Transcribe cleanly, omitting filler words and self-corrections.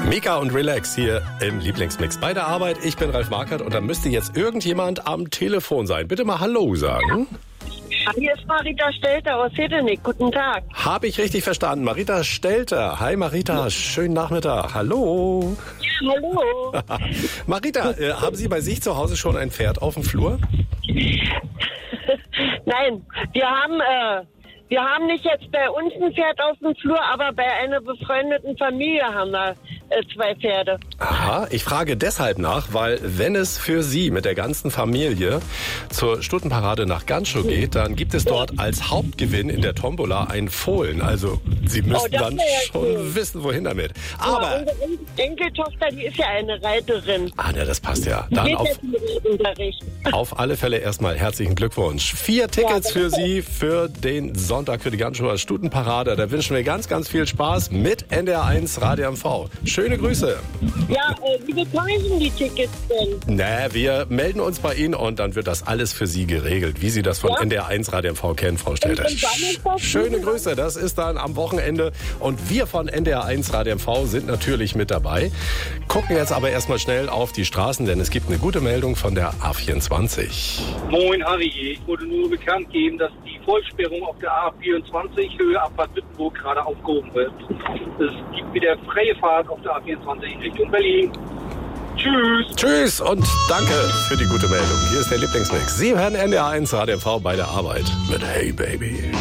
Mika und Relax hier im Lieblingsmix bei der Arbeit. Ich bin Ralf Markert und da müsste jetzt irgendjemand am Telefon sein. Bitte mal Hallo sagen. Hier ist Marita Stelter aus Hedenick. Guten Tag. Habe ich richtig verstanden. Marita Stelter. Hi Marita, schönen Nachmittag. Hallo. Ja, hallo. Marita, haben Sie bei sich zu Hause schon ein Pferd auf dem Flur? Nein, wir haben nicht jetzt bei uns ein Pferd auf dem Flur, aber bei einer befreundeten Familie haben wir 2 Pferde. Aha, ich frage deshalb nach, weil wenn es für Sie mit der ganzen Familie zur Stundenparade nach Ganchow geht, dann gibt es dort als Hauptgewinn in der Tombola einen Fohlen. Also Sie müssten dann schon wissen, wohin damit. Aber unsere Enkeltochter, die ist ja eine Reiterin. Ah, ne, das passt ja. Die Dann geht jetzt in den Reitunterricht. auf alle Fälle erstmal herzlichen Glückwunsch. 4 Tickets für Sie für den Sonntag für die Ganchower Stundenparade. Da wünschen wir ganz, ganz viel Spaß mit NDR1 Radio MV. Schöne Grüße. Ja, wie bekomme ich denn die Tickets denn? Na, wir melden uns bei Ihnen und dann wird das alles für Sie geregelt, wie Sie das von NDR1 Radio MV kennen, Frau Stelter. Schöne Grüße, das ist dann am Wochenende und wir von NDR1 Radio MV sind natürlich mit dabei. Gucken jetzt aber erstmal schnell auf die Straßen, denn es gibt eine gute Meldung von der A24. Moin Harry, ich wollte nur bekannt geben, dass die Vollsperrung auf der A24 Höhe Abfahrt Wittenburg gerade aufgehoben wird. Es gibt wieder freie Fahrt auf der A24 in Richtung Berlin. Tschüss. Tschüss und danke für die gute Meldung. Hier ist der Lieblingsmix. Sie hören NDR1 Radio MV bei der Arbeit mit Hey Baby.